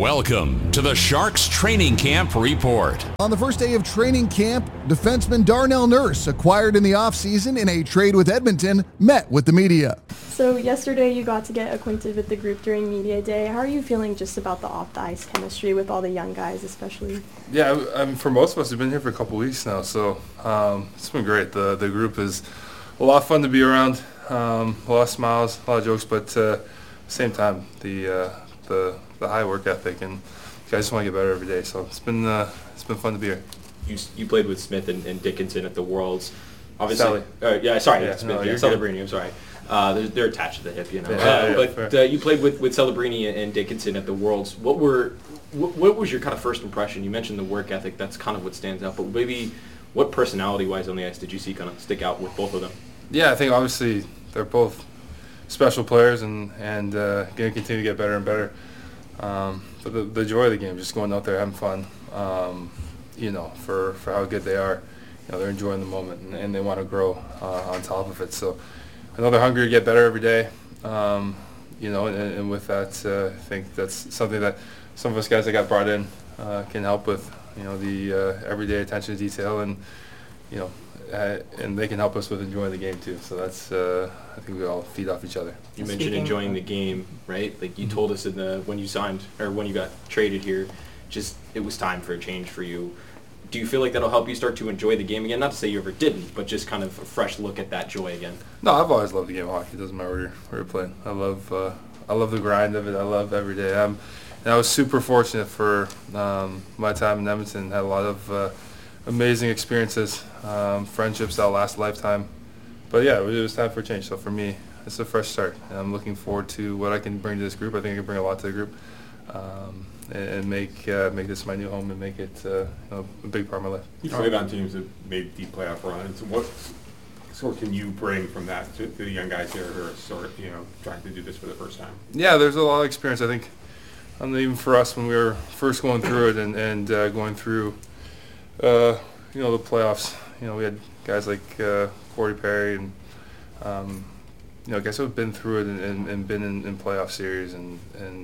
Welcome to the Sharks Training Camp Report. On the first day of training camp, defenseman Darnell Nurse, acquired in the offseason in a trade with Edmonton, met with the media. So yesterday you got to get acquainted with the group during media day. How are you feeling just about the off-the-ice chemistry with all the young guys especially? Yeah, for most of us, we've been here for a couple weeks now, so it's been great. The group is a lot of fun to be around, a lot of smiles, a lot of jokes, but at the same time, the high work ethic, and guys just want to get better every day. So it's been fun to be here. You played with Smith and Dickinson at the Worlds, obviously. Sally. Celebrini. I'm sorry. They're attached to the hip, you know. But you played with Celebrini and Dickinson at the Worlds. What was your kind of first impression? You mentioned the work ethic. That's kind of what stands out. But maybe what personality-wise on the ice did you see kind of stick out with both of them? Yeah, I think obviously they're both special players and going to continue to get better and better. But the joy of the game, just going out there having fun, for how good they are, they're enjoying the moment and they want to grow on top of it. So I know they're hungry to get better every day, and with that, I think that's something that some of us guys that got brought in can help with, the everyday attention to detail, and and they can help us with enjoying the game too. So that's I think we all feed off each other. You mentioned enjoying the game, right? Like you told us when you signed or when you got traded here, just it was time for a change for you. Do you feel like that'll help you start to enjoy the game again? Not to say you ever didn't, but just kind of a fresh look at that joy again. No, I've always loved the game of hockey. It doesn't matter where you're playing. I love the grind of it. I love every day. And I was super fortunate for my time in Edmonton. Had a lot of amazing experiences, friendships that'll last a lifetime. But yeah, it was time for a change. So for me, it's a fresh start, and I'm looking forward to what I can bring to this group. I think I can bring a lot to the group, and make this my new home and make it a big part of my life. You played on teams that made deep playoff runs. What sort can you bring from that to the young guys here who are trying to do this for the first time? Yeah, there's a lot of experience. I think, even for us when we were first going through it and going through, the playoffs. We had guys like Corey Perry and guys who have been through it and been in playoff series and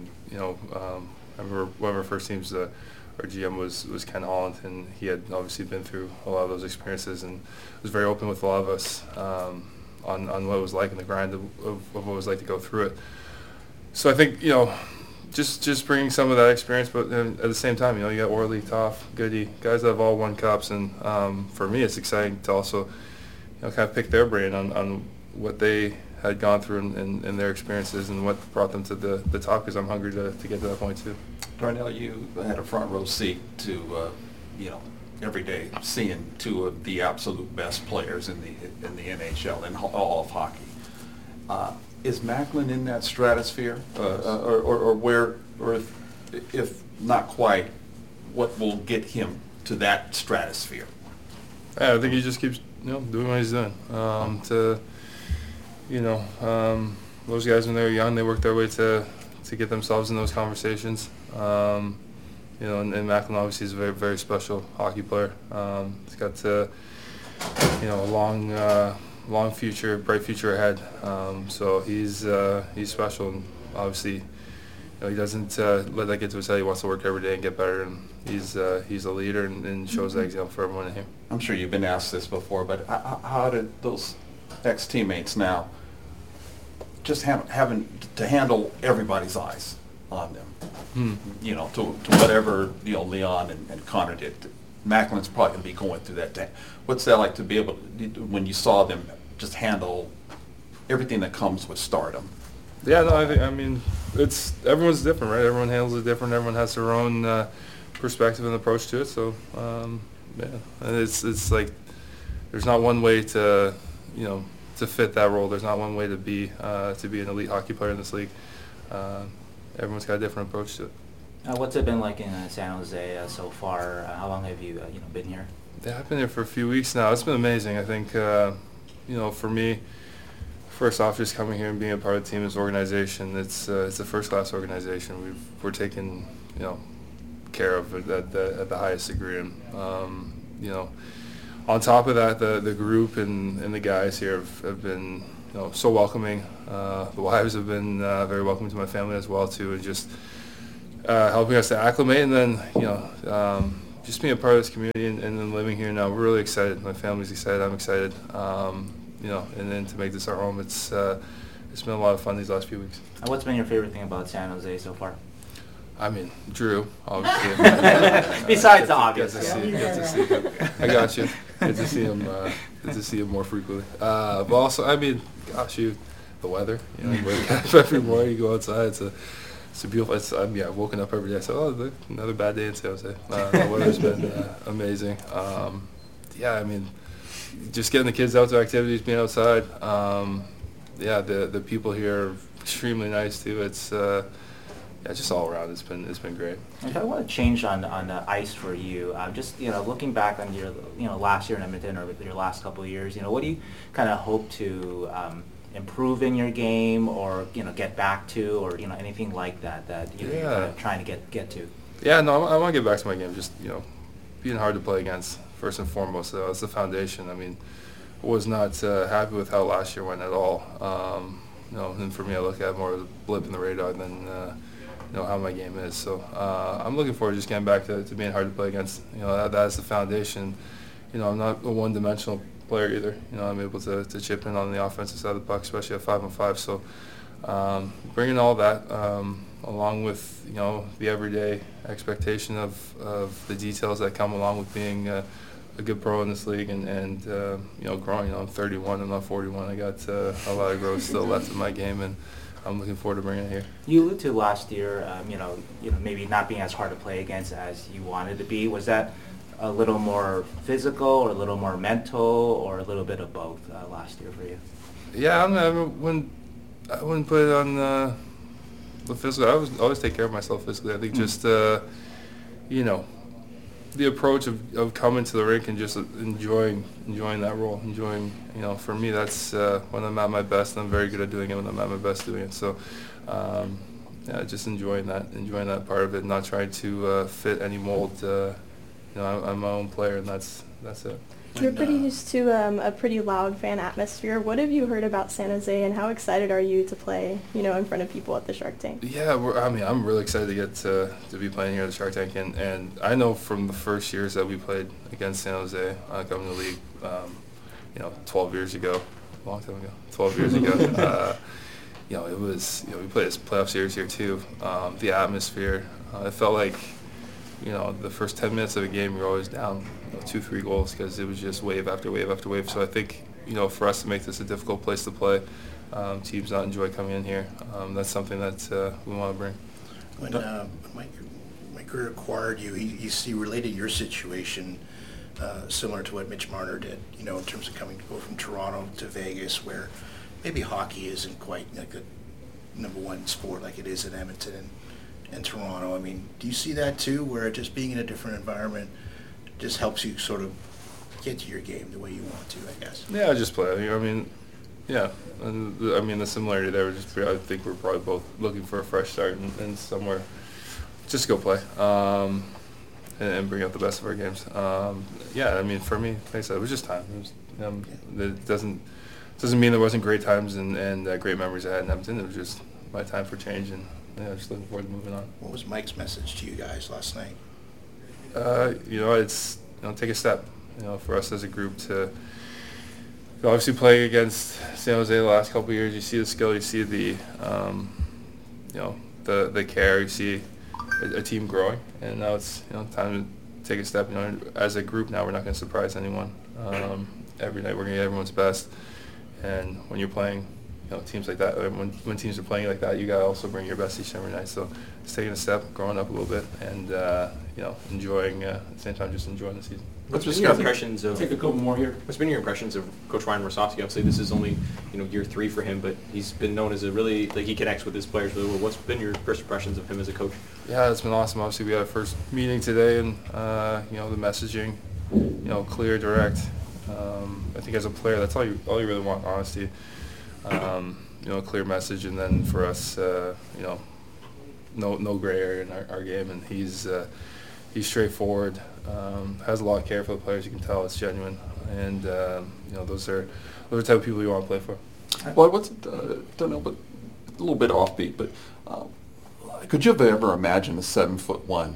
I remember one of our first teams, our GM was Ken Holland, and he had obviously been through a lot of those experiences and was very open with a lot of us on what it was like in the grind of what it was like to go through it. So I think, just bringing some of that experience, but at the same time, you got Orly, Toff, Goody, guys that have all won cups, and for me, it's exciting to also, kind of pick their brain on what they had gone through and their experiences and what brought them to the top, because I'm hungry to get to that point too. Darnell, you had a front row seat to, every day seeing two of the absolute best players in the NHL and all of hockey. Is Macklin in that stratosphere, or where, or if not quite, what will get him to that stratosphere? Yeah, I think he just keeps doing what he's doing. Those guys when they were young, they worked their way to get themselves in those conversations. And Macklin obviously is a very, very special hockey player. He's got a long future, bright future ahead. So he's special, and obviously, he doesn't let that get to his head. He wants to work every day and get better, and he's a leader and shows that example for everyone in here. I'm sure you've been asked this before, but how did those ex-teammates now just having to handle everybody's eyes on them, to whatever Leon and Connor did? Macklin's probably going to be going through that. What's that like to be able to, when you saw them just handle everything that comes with stardom? Yeah, no, it's everyone's different, right? Everyone handles it different. Everyone has their own perspective and approach to it. So, and it's like there's not one way to fit that role. There's not one way to be an elite hockey player in this league. Everyone's got a different approach to it. What's it been like in San Jose so far? How long have you been here? Yeah, I've been here for a few weeks now. It's been amazing. I think for me, first off, just coming here and being a part of the team, this organization, it's a first-class organization. We're taken care of at the highest degree, and on top of that, the group and the guys here have been so welcoming. The wives have been very welcoming to my family as well too, and just helping us to acclimate, and then just being a part of this community and then living here now. We're really excited. My family's excited. I'm excited. And then to make this our home, it's been a lot of fun these last few weeks. And what's been your favorite thing about San Jose so far? I mean, Drew, obviously. Besides the obvious. Get to see him. I got you. Get to see him. Get to see him more frequently. But also, I mean, gosh, the weather. You wake up every morning, you go outside. It's a beautiful. I've woken up every day. I said, "Oh, another bad day in San Jose." The weather's been amazing. I mean, just getting the kids out to activities, being outside. The people here are extremely nice too. It's just all around. It's been great. And I want to change on the ice for you. Just looking back on your last year in Edmonton or your last couple of years, what do you kind of hope to improve in your game or get back to or anything like that you're kind of trying to get to? Yeah, no, I want to get back to my game. Just being hard to play against first and foremost. That's the foundation. I mean, I was not happy with how last year went at all. And for me, I look at it more as a blip in the radar than how my game is. So I'm looking forward to just getting back to being hard to play against. That's the foundation. I'm not a one-dimensional player either. I'm able to chip in on the offensive side of the puck, especially at 5-on-5. So bringing all that along with the everyday expectation of the details that come along with being a good pro in this league and growing. I'm 31, I'm not 41. I got a lot of growth still left in my game, and I'm looking forward to bringing it here. You alluded to last year, maybe not being as hard to play against as you wanted to be. Was that a little more physical or a little more mental or a little bit of both last year for you? Yeah, I wouldn't put it on the physical. I always take care of myself physically. I think just, the approach of coming to the rink and just enjoying that role, for me that's when I'm at my best, and I'm very good at doing it when I'm at my best doing it. So, just enjoying that part of it, not trying to fit any mold. I'm my own player, and that's it. You're pretty used to a pretty loud fan atmosphere. What have you heard about San Jose, and how excited are you to play, in front of people at the Shark Tank? Yeah, I'm really excited to get to be playing here at the Shark Tank, and I know from the first years that we played against San Jose coming to the league, 12 years ago, a long time ago, 12 years ago. It was, we played this playoff series here too. The atmosphere, it felt like, the first 10 minutes of a game, you're always down 2-3 goals because it was just wave after wave after wave. So I think, for us to make this a difficult place to play, teams not enjoy coming in here. That's something that we want to bring. When Mike Grier acquired you, he related your situation similar to what Mitch Marner did, in terms of coming to go from Toronto to Vegas, where maybe hockey isn't quite like the number one sport like it is in Edmonton and Toronto. I mean, do you see that too, where just being in a different environment just helps you sort of get to your game the way you want to, I guess? Yeah, just play. I mean, yeah. And the similarity there was just, I think we're probably both looking for a fresh start and somewhere just go play and bring out the best of our games. For me, like I said, it was just time. It doesn't mean there wasn't great times and great memories I had in Edmonton. It was just my time for change, and just looking forward to moving on. What was Mike's message to you guys last night? It's take a step. For us as a group to obviously play against San Jose the last couple of years. You see the skill, you see the care, you see a team growing, and now it's time to take a step. As a group now, we're not going to surprise anyone. Every night we're going to get everyone's best, and when you're playing teams like that, when teams are playing like that, you got to also bring your best each and every night. So just taking a step, growing up a little bit, and enjoying at the same time, just enjoying the season. What's been your impressions of? Take a couple more here. What's been your impressions of Coach Ryan Rosofsky? Obviously, this is only year 3 for him, but he's been known as a really he connects with his players really well. What's been your first impressions of him as a coach? Yeah, it's been awesome. Obviously, we had our first meeting today, and the messaging, clear, direct. I think as a player, that's all you really want, honesty. A clear message, and then for us, no gray area in our game, and he's straightforward, has a lot of care for the players. You can tell it's genuine, and those are the type of people you want to play for. Well, don't know, but a little bit offbeat, but could you have ever imagined a 7'1"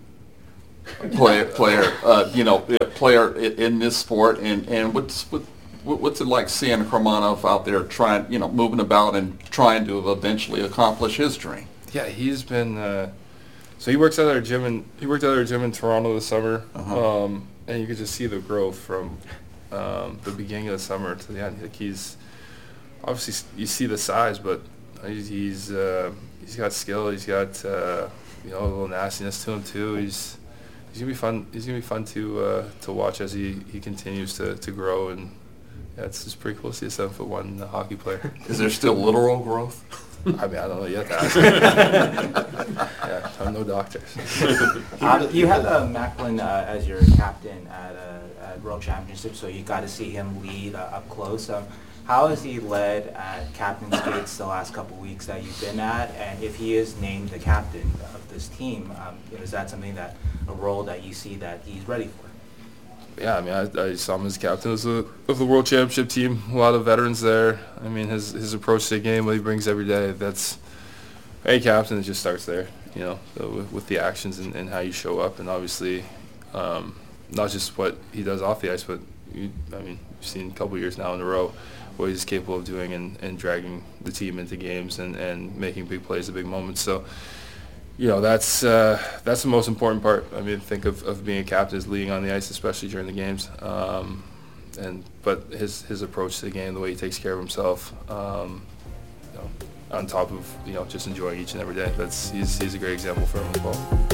player in this sport? And what's it like seeing Karmanov out there trying, moving about and trying to eventually accomplish his dream? Yeah, he's been. So he works at our gym in Toronto this summer, and you could just see the growth from the beginning of the summer to the end. Like he's obviously, you see the size, but he's got skill. He's got a little nastiness to him too. He's gonna be fun. He's gonna be fun to watch as he continues to grow, and yeah, it's just pretty cool to see a 7'1" hockey player. Is there still literal growth? I mean, I don't know yet. Yeah, I'm no doctors. You had Macklin as your captain at World Championship, so you got to see him lead up close. How has he led at captain's gates the last couple weeks that you've been at? And if he is named the captain of this team, is that something a role that you see that he's ready for? Yeah, I mean, I saw him as captain of the World Championship team. A lot of veterans there. I mean, his approach to the game, what he brings every day, that's any captain. It just starts there, with the actions and how you show up, and obviously, not just what he does off the ice, but we've seen a couple years now in a row what he's capable of doing and dragging the team into games and making big plays at big moments. So, that's the most important part. I mean, think of being a captain is leading on the ice, especially during the games. But his approach to the game, the way he takes care of himself, on top of just enjoying each and every day. He's a great example for him as well.